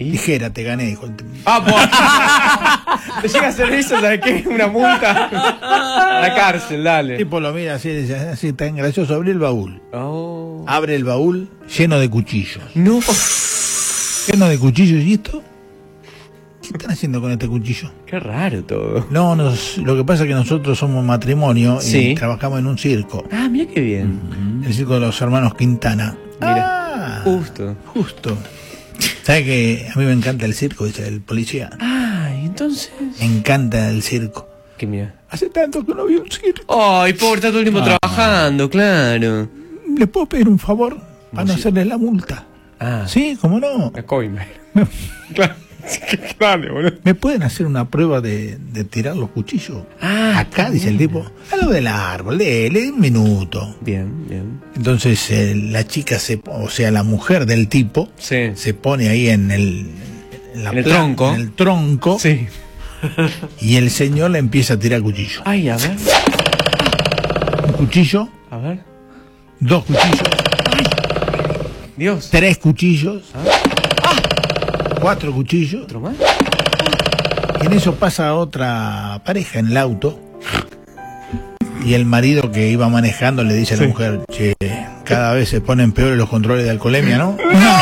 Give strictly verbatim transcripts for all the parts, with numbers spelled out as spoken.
¿Y? Tijera, te gané, dijo el tipo. ¡Ah, pues! ¿Te llega a hacer eso? ¿Sabes qué? Una multa. A la cárcel, dale. El tipo lo mira así, dice, así tan gracioso, abre el baúl. Oh. Abre el baúl lleno de cuchillos. No. Lleno de cuchillos, ¿y esto? ¿Qué están haciendo con este cuchillo? Qué raro todo. No, nos, lo que pasa es que nosotros somos matrimonio y sí. trabajamos en un circo. Ah, mira qué bien. Mm-hmm. El circo de los hermanos Quintana. Mira, ah, justo. Justo. ¿Sabes que a mí me encanta el circo? Dice el policía. Ah, entonces... Me encanta el circo. ¿Qué mira? Hace tanto que no vi un circo. Ay, pobre, está todo el tiempo ah. trabajando, claro. ¿Les puedo pedir un favor para no hacerle la multa? Ah. Sí, ¿cómo no? La coima. Claro. Dale, boludo. ¿Me pueden hacer una prueba de, de tirar los cuchillos? Ah, acá, dice el tipo. A lo del árbol, dele un minuto. Bien, bien. Entonces eh, la chica, se, o sea, la mujer del tipo, sí. se pone ahí en el, en la en el plan, tronco. En el tronco. Sí. Y el señor le empieza a tirar cuchillos. Ay, a ver. Un cuchillo. A ver. Dos cuchillos. Ay. Dios. Tres cuchillos. ¿Ah? Cuatro cuchillos. ¿Otro más? Y en eso pasa otra pareja en el auto. Y el marido que iba manejando le dice a la sí. mujer, che, cada vez se ponen peores los controles de alcoholemia, ¿no?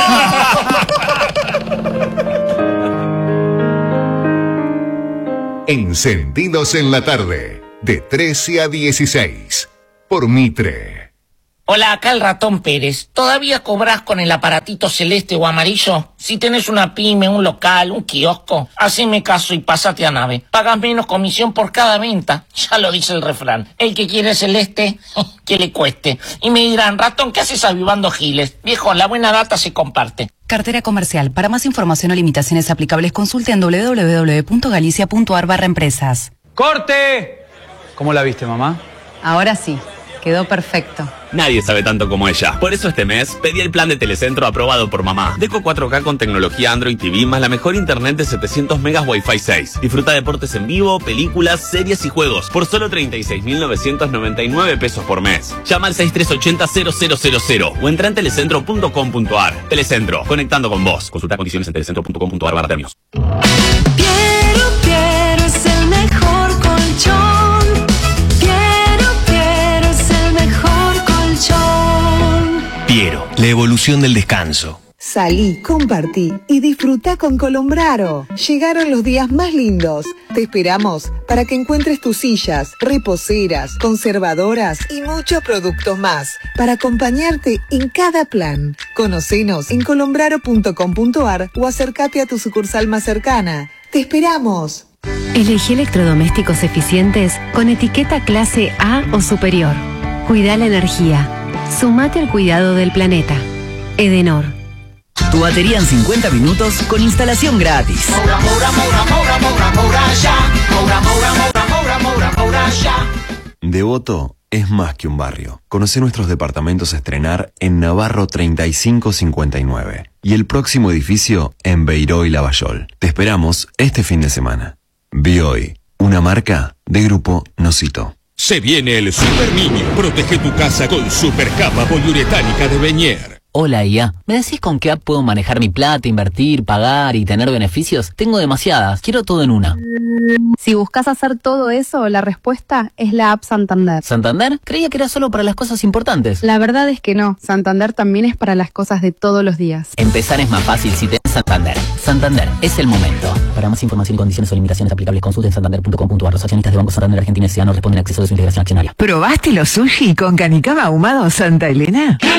Encendidos en la tarde, de trece a dieciséis, por Mitre. Hola, acá el Ratón Pérez. ¿Todavía cobrás con el aparatito celeste o amarillo? Si tenés una pyme, un local, un kiosco, haceme caso y pásate a Nave. Pagas menos comisión por cada venta. Ya lo dice el refrán. El que quiere celeste, que le cueste. Y me dirán, Ratón, ¿qué haces avivando giles? Viejo, la buena data se comparte. Cartera comercial. Para más información o limitaciones aplicables, consulte en doble u doble u doble u punto galicia punto ar barra empresas. ¡Corte! ¿Cómo la viste, mamá? Ahora sí. Quedó perfecto. Nadie sabe tanto como ella. Por eso este mes pedí el plan de Telecentro aprobado por mamá. Deco cuatro K con tecnología Android T V más la mejor internet de setecientos megas Wi-Fi seis. Disfruta deportes en vivo, películas, series y juegos por solo treinta y seis mil novecientos noventa y nueve pesos por mes. Llama al seis tres ocho cero cero cero cero o entra en telecentro punto com punto ar. Telecentro, conectando con vos. Consulta condiciones en telecentro punto com punto ar barra términos. Piero, Piero es el mejor colchón. Piero, la evolución del descanso. Salí, compartí y disfruta con Colombraro. Llegaron los días más lindos. Te esperamos para que encuentres tus sillas, reposeras, conservadoras y muchos productos más para acompañarte en cada plan. Conocenos en colombraro punto com punto ar o acércate a tu sucursal más cercana. ¡Te esperamos! Elegí electrodomésticos eficientes con etiqueta clase A o superior. Cuida la energía. Sumate al cuidado del planeta. Edenor. Tu batería en cincuenta minutos con instalación gratis. Moura, moura, moura, moura, moura, moura, ya. Moura, moura, moura, moura, moura, moura, ya. Devoto es más que un barrio. Conoce nuestros departamentos a estrenar en Navarro treinta y cinco cincuenta y nueve y el próximo edificio en Beiró y Lavallol. Te esperamos este fin de semana. Bioy, una marca de Grupo Nocito. Se viene el Super Niño. Protege tu casa con Super Capa poliuretánica de Beñer. Hola, I A. ¿Me decís con qué app puedo manejar mi plata, invertir, pagar y tener beneficios? Tengo demasiadas. Quiero todo en una. Si buscas hacer todo eso, la respuesta es la app Santander. ¿Santander? Creía que era solo para las cosas importantes. La verdad es que no. Santander también es para las cosas de todos los días. Empezar es más fácil si tenés Santander. Santander, es el momento. Para más información y condiciones o limitaciones aplicables, consulte en santander punto com punto ar. Los accionistas de Banco Santander Argentina S A no responden a exceso de su integración accionaria. ¿Probaste los sushi con canicama ahumado Santa Elena?